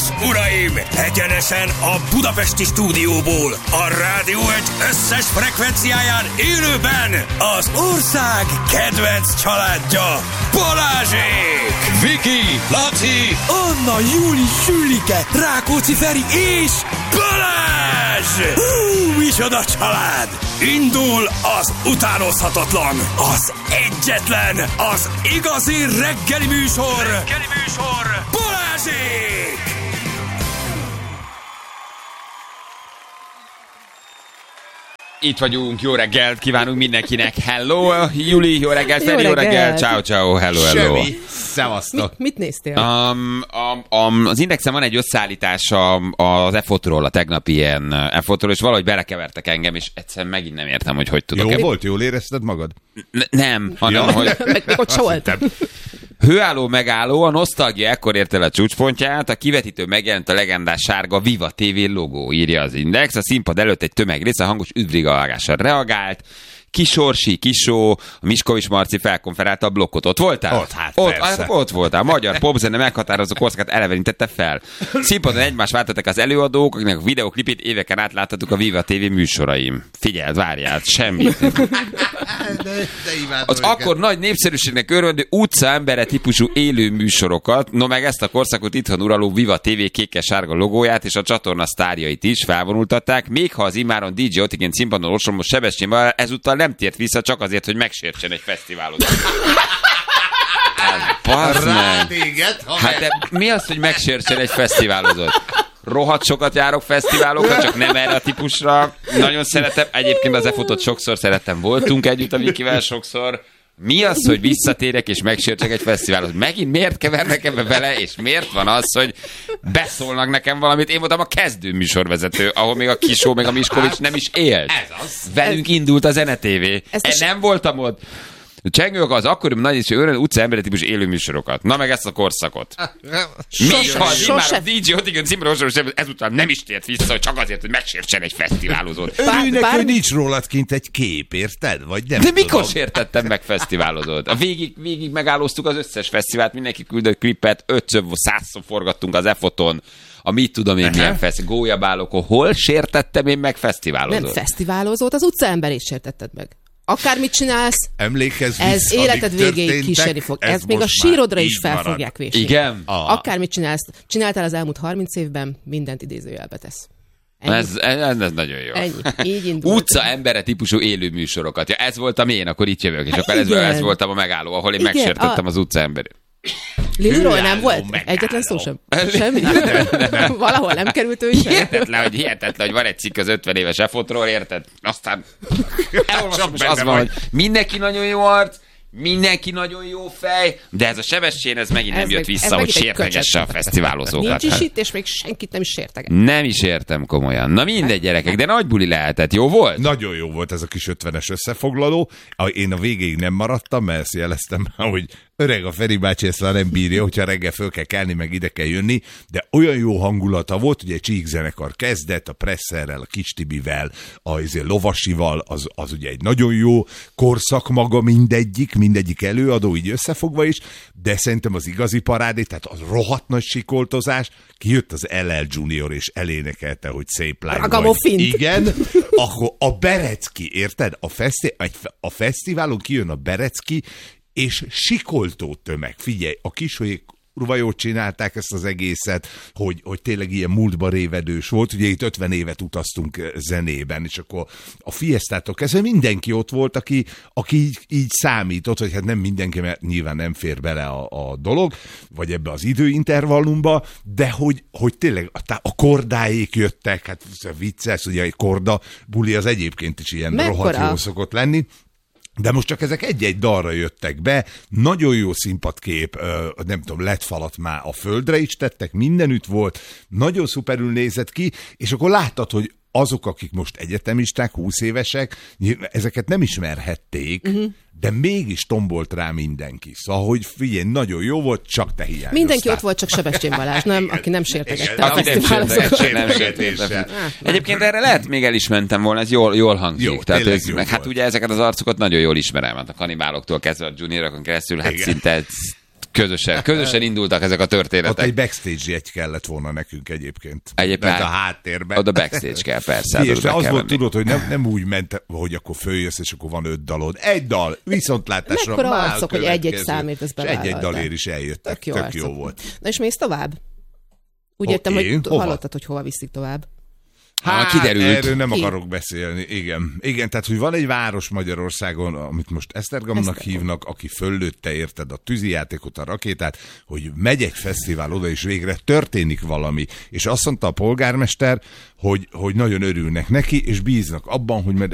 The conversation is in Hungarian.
és uraim, egyenesen a budapesti stúdióból, a Rádió Egy összes frekvenciáján élőben az ország kedvenc családja, Balázsék! Viki, Laci, Anna, Júli, Sülike, Rákóczi Feri és Balázs! Micsoda család! Indul az utánozhatatlan, az egyetlen, az igazi reggeli műsor, Balázsék! Itt vagyunk, jó reggelt kívánunk mindenkinek. Hello, Juli, jó reggelt, Feri, jó reggelt. Ciao, ciao, hello. Semmi. Szevasztok. Mit néztél? Az Indexen van egy összeállítás az EFOT-ról, a tegnapi ilyen EFOT-ról, és valahogy belekevertek engem, és egyszerűen megint nem értem, hogy tudok. Jó volt? Jól érezted magad? Nem, hanem, hogy... Meg ott se volt. Hőálló megálló, a nosztalgia ekkor ért el a csúcspontját, a kivetítő megjelent a legendás sárga Viva TV logó, írja az Index, a színpad előtt egy tömegrész a hangos üdvrigalgással reagált, Kisorsi, Kisó, a Miskovics Marci felkonferálta a blokkot. Ott voltál? Ott voltál. Magyar popzene meghatározó korszakát elevenítette fel. Színpadon egymást váltottak az előadók, akinek a videoklipét éveken át láthattuk a Viva TV műsoraim. Figyeld, várjál, semmi. Az akkor nagy népszerűségnek örvendő utcaembere típusú élő műsorokat, no meg ezt a korszakot itthon uraló Viva TV kékes-sárga logóját és a csatorna sztárjait is felvonultatták, még ha az immáron DJ Otiként színpadon ostromos Sebestyén ezúttal nem tért vissza csak azért, hogy megsértsen egy fesztiválot. Hát de mi az, hogy megsértsen egy fesztiválozót? Rohadt sokat járok fesztiválokra, csak nem erre a típusra. Nagyon szeretem. Egyébként az EFOT-ot sokszor szerettem. Voltunk együtt a Vikivel sokszor. Mi az, hogy visszatérek és megsértsek egy fesztiválot? Megint miért kevernek ebbe bele, és miért van az, hogy beszólnak nekem valamit? Én voltam a kezdő műsorvezető, ahol még a Kisó, meg a Miskovics nem is élt. Velünk indult a Zene TV. Nem voltam ott. Csengők az akkoriban nagy és öröm utca emberi típus élőműsorokat. Na meg ezt a korszakot. Még ha az immár a DJ Otigen Cimrosos ezután nem is tért vissza, hogy csak azért, hogy megsértsen egy fesztiválozót. Örülnek, hogy nincs rólad kint egy kép, érted? Vagy nem. De mikor sértettem meg fesztiválozót? Végig megállóztuk az összes fesztivált, mindenki küldött klippet, 500-szor forgattunk az EFOT-on. A mit tudom én milyen gólyabálokon. Hol sértettem én meg fesztiválozót? Nem fesztiválozót, az utcaemberét sértetted meg. Akármit csinálsz, emlékezz ez életed végéig kísérni fog. Ez még a sírodra is fel fogják vésni. Igen? Akármit csináltál az elmúlt 30 évben, mindent idézőjelbe tesz. Ez nagyon jó. Ennyi. Így indult. Utca embere típusú élő műsorokat. Ja, ez voltam én, akkor itt jövök. És akkor ez voltam a megálló, ahol én megsértettem az utca emberét. Liliról nem volt? Egyetlen szó sem? Semmi? Valahol nem került ő is? Hihetetlen, hogy van egy cikk az 50 éves EFOT-ról, érted? Aztán elolvasom, és az van, hogy mindenki nagyon jó arc, mindenki nagyon jó fej, de ez a Sebestyén, ez megint nem jött vissza, hogy sértegesse a fesztiválozókat. Nincs is itt, és még senkit nem is sérteget. Nem is értem komolyan. Na mindegy, gyerekek, de nagy buli lehetett. Jó volt? Nagyon jó volt ez a kis 50-es összefoglaló. Én a végéig nem maradtam, mert ezt jeleztem, hogy öreg a Feri bácsi ezt már nem bírja, hogyha reggel föl kell kelni, meg ide kell jönni, de olyan jó hangulata volt, ugye egy csíkzenekar kezdett, a Presszerrel, a Kis Tibivel, a Lovasival, az ugye egy nagyon jó korszak maga mindegyik előadó így összefogva is, de szerintem az igazi parádé, tehát az rohadt nagy sikoltozás, kijött az LL Junior és elénekelte, hogy szép lány vagy. Igen, akkor a Berecki, érted? A fesztiválon kijön a Berecki, és sikoltó tömeg. Figyelj, a Kisóék kurva jót csinálták ezt az egészet, hogy tényleg ilyen múltba révedős volt. Ugye itt 50 évet utaztunk zenében, és akkor a Fiestától kezdve mindenki ott volt, aki így számított, hogy hát nem mindenki, mert nyilván nem fér bele a dolog, vagy ebbe az időintervallumba, de hogy tényleg a kordáék jöttek, hát vicces, ugye egy korda buli az egyébként is ilyen rohadt jó szokott lenni. De most csak ezek egy-egy dalra jöttek be, nagyon jó színpadkép, nem tudom, LED falat már a földre is tettek, mindenütt volt, nagyon szuperül nézett ki, és akkor láttad, hogy azok, akik most egyetemisták, 20 évesek, ezeket nem ismerhették, de mégis tombolt rá mindenki. Szóval, hogy figyelj, nagyon jó volt, csak te hiányoztál. Mindenki ott volt, csak Sebestyén Balázs, nem? Aki nem sértegette a fesztiválozókat. Egyébként erre lehet még el is mentem volna, ez jól hangzik. Jó, tehát jó hát ugye ezeket az arcokat nagyon jól ismerem, hát a kanibáloktól kezdve a juniorokon keresztül, hát szinte Közösen indultak ezek a történetek. Ott egy backstage jegy kellett volna nekünk egyébként. Egyébként a háttérben. Oda backstage kell, persze. És az volt, tudod, hogy nem úgy ment, hogy akkor följössz, és akkor van 5 dalod. Egy dal, viszontlátásra. Mekkora arcok, hogy egy-egy számért ezt bevállalta. Egy-egy dalért is eljöttek. Tök jó volt. Na és mész tovább? Úgy értem, hogy hallottad, hogy hova viszik tovább. Hát, kiderült. Erről nem akarok beszélni, igen, tehát, hogy van egy város Magyarországon, amit most Esztergomnak hívnak, aki föllőtte, érted, a tűzijátékot, a rakétát, hogy megy egy fesztivál oda, és végre történik valami. És azt mondta a polgármester, hogy nagyon örülnek neki, és bíznak abban, hogy